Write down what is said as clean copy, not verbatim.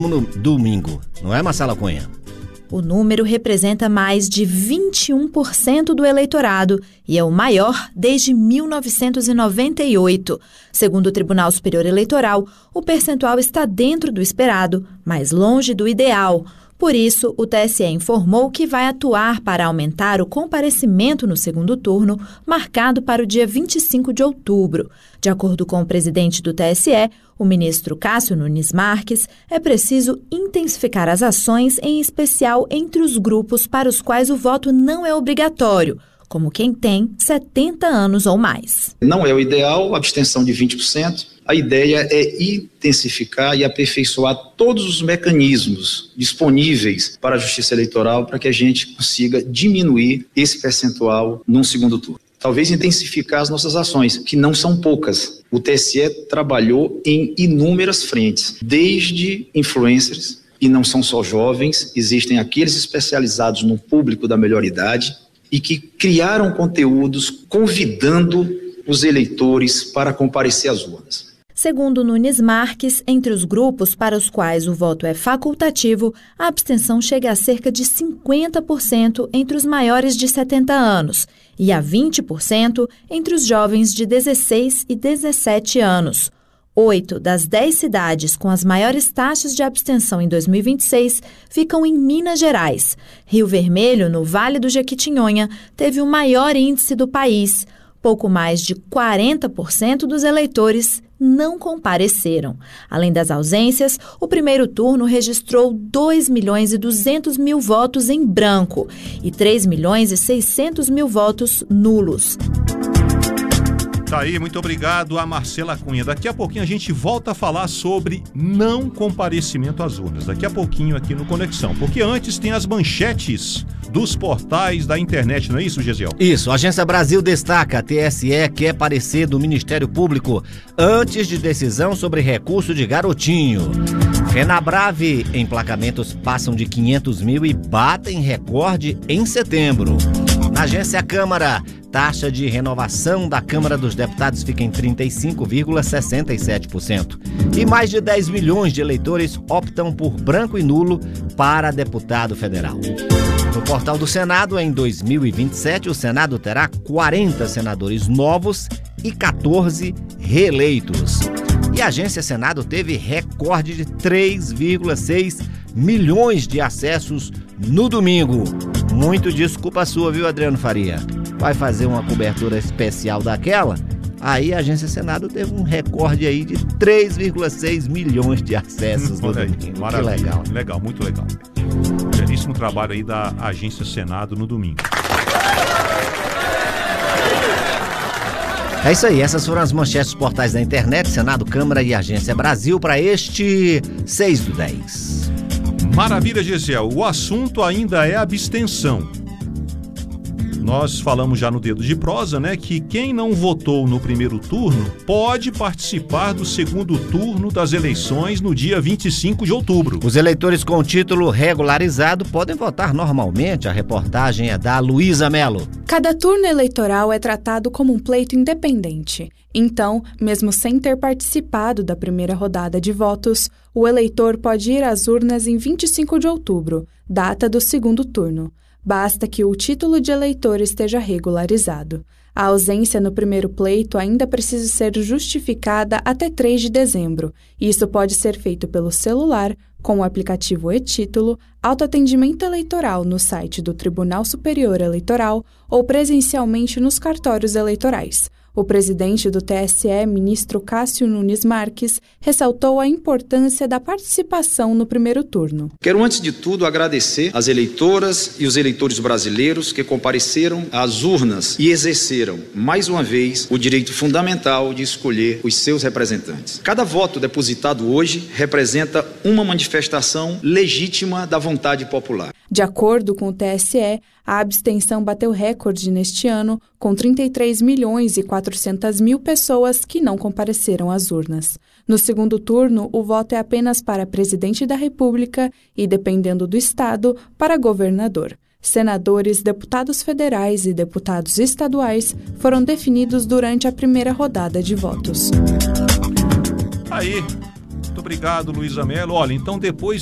no domingo, não é, Marcela Cunha? O número representa mais de 21% do eleitorado e é o maior desde 1998. Segundo o Tribunal Superior Eleitoral, o percentual está dentro do esperado, mas longe do ideal. Por isso, o TSE informou que vai atuar para aumentar o comparecimento no segundo turno, marcado para o dia 25 de outubro. De acordo com o presidente do TSE, o ministro Cássio Nunes Marques, é preciso intensificar as ações, em especial entre os grupos para os quais o voto não é obrigatório, como quem tem 70 anos ou mais. Não é o ideal a abstenção de 20%. A ideia é intensificar e aperfeiçoar todos os mecanismos disponíveis para a Justiça Eleitoral para que a gente consiga diminuir esse percentual num segundo turno. Talvez intensificar as nossas ações, que não são poucas. O TSE trabalhou em inúmeras frentes, desde influencers, e não são só jovens, existem aqueles especializados no público da melhor idade e que criaram conteúdos convidando os eleitores para comparecer às urnas. Segundo Nunes Marques, entre os grupos para os quais o voto é facultativo, a abstenção chega a cerca de 50% entre os maiores de 70 anos e a 20% entre os jovens de 16 e 17 anos. 8 das 10 cidades com as maiores taxas de abstenção em 2026 ficam em Minas Gerais. Rio Vermelho, no Vale do Jequitinhonha, teve o maior índice do país. Pouco mais de 40% dos eleitores não compareceram. Além das ausências, o primeiro turno registrou 2.200.000 votos em branco e 3.600.000 votos nulos. Tá aí, muito obrigado a Marcela Cunha. Daqui a pouquinho a gente volta a falar sobre não comparecimento às urnas. Daqui a pouquinho aqui no Conexão. Porque antes tem as manchetes dos portais da internet, não é isso, Gesiel? Isso, a Agência Brasil destaca: a TSE quer parecer do Ministério Público antes de decisão sobre recurso de garotinho. Fenabrave, emplacamentos passam de 500 mil e batem recorde em setembro. Na Agência Câmara, taxa de renovação da Câmara dos Deputados fica em 35,67%. E mais de 10 milhões de eleitores optam por branco e nulo para deputado federal. No portal do Senado, em 2027, o Senado terá 40 senadores novos e 14 reeleitos. E a Agência Senado teve recorde de 3,6 milhões de acessos no domingo. Muito desculpa sua, viu, Adriano Faria? Vai fazer uma cobertura especial daquela? Aí a Agência Senado teve um recorde aí de 3,6 milhões de acessos no domingo. Maravilha. Que legal. Legal, muito legal. Belíssimo trabalho aí da Agência Senado no domingo. É isso aí, essas foram as manchetes dos portais da internet, Senado, Câmara e Agência Brasil para este 6/10. Maravilha, Gesiel. O assunto ainda é abstenção. Nós falamos já no Dedo de Prosa, né, que quem não votou no primeiro turno pode participar do segundo turno das eleições no dia 25 de outubro. Os eleitores com título regularizado podem votar normalmente. A reportagem é da Luísa Melo. Cada turno eleitoral é tratado como um pleito independente. Então, mesmo sem ter participado da primeira rodada de votos, o eleitor pode ir às urnas em 25 de outubro, data do segundo turno. Basta que o título de eleitor esteja regularizado. A ausência no primeiro pleito ainda precisa ser justificada até 3 de dezembro. Isso pode ser feito pelo celular, com o aplicativo e-Título, autoatendimento eleitoral no site do Tribunal Superior Eleitoral ou presencialmente nos cartórios eleitorais. O presidente do TSE, ministro Cássio Nunes Marques, ressaltou a importância da participação no primeiro turno. Quero, antes de tudo, agradecer às eleitoras e os eleitores brasileiros que compareceram às urnas e exerceram, mais uma vez, o direito fundamental de escolher os seus representantes. Cada voto depositado hoje representa uma manifestação legítima da vontade popular. De acordo com o TSE, a abstenção bateu recorde neste ano, com 33.400.000 pessoas que não compareceram às urnas. No segundo turno, o voto é apenas para presidente da República e, dependendo do estado, para governador. Senadores, deputados federais e deputados estaduais foram definidos durante a primeira rodada de votos. Aí, muito obrigado, Luísa Mello. Olha, então depois